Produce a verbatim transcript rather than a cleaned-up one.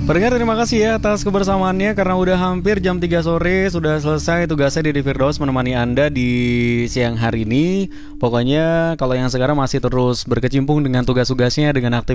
Pendengar terima kasih ya atas kebersamaannya. Karena udah hampir jam tiga sore, sudah selesai tugasnya Didi Firdaus menemani Anda di siang hari ini. Pokoknya kalau yang sekarang masih terus berkecimpung dengan tugas-tugasnya, dengan aktivitas